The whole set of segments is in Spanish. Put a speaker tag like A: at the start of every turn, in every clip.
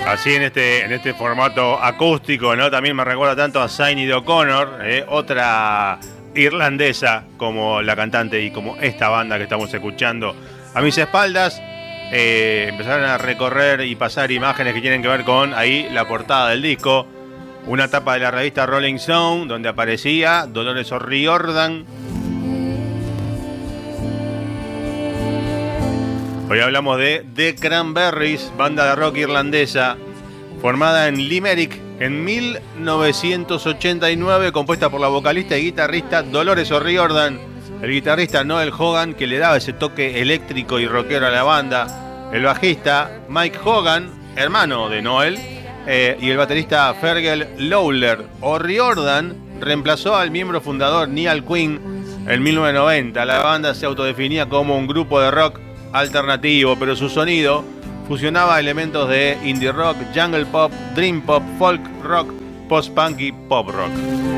A: Así en este formato acústico, ¿no? También me recuerda tanto a Sinéad O'Connor, otra irlandesa como la cantante y como esta banda que estamos escuchando. A mis espaldas empezaron a recorrer y pasar imágenes que tienen que ver con ahí la portada del disco. Una tapa de la revista Rolling Stone donde aparecía Dolores O'Riordan. Hoy hablamos de The Cranberries, banda de rock irlandesa formada en Limerick en 1989, compuesta por la vocalista y guitarrista Dolores O'Riordan, el guitarrista Noel Hogan, que le daba ese toque eléctrico y rockero a la banda, el bajista Mike Hogan, hermano de Noel, y el baterista Fergal Lawler. O'Riordan reemplazó al miembro fundador Niall Quinn en 1990. La banda se autodefinía como un grupo de rock alternativo, pero su sonido fusionaba elementos de indie rock, jungle pop, dream pop, folk rock, post-punk y pop rock.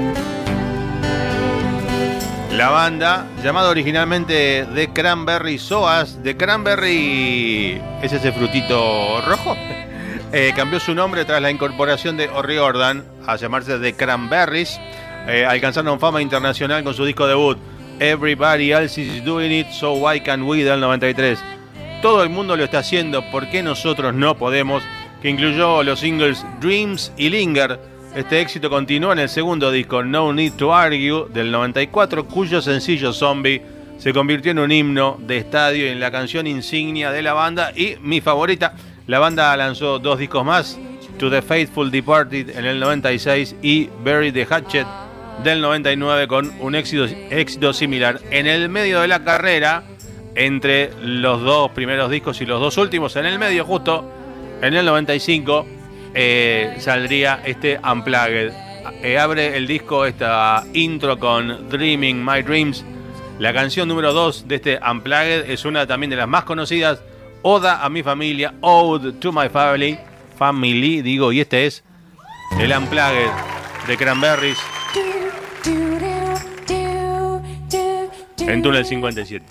A: La banda, llamada originalmente The Cranberry Soas, The Cranberry es ese frutito rojo, cambió su nombre tras la incorporación de O'Riordan a llamarse The Cranberries. Alcanzaron fama internacional con su disco debut Everybody Else Is Doing It, So Why Can't We, del 93. Todo el mundo lo está haciendo, ¿por qué nosotros no podemos? Que incluyó los singles Dreams y Linger. Este éxito continuó en el segundo disco No Need to Argue, del 94, cuyo sencillo Zombie se convirtió en un himno de estadio y en la canción insignia de la banda. Y mi favorita, la banda lanzó dos discos más, To the Faithful Departed en el 96 y Bury the Hatchet del 99, con un éxito similar. En el medio de la carrera, entre los dos primeros discos y los dos últimos, en el medio justo, en el 95, saldría este Unplugged. Abre el disco esta intro con Dreaming My Dreams. La canción número 2 de este Unplugged es una también de las más conocidas, Oda a mi familia, Ode to My Family, y este es el Unplugged de Cranberries en Túnel 57.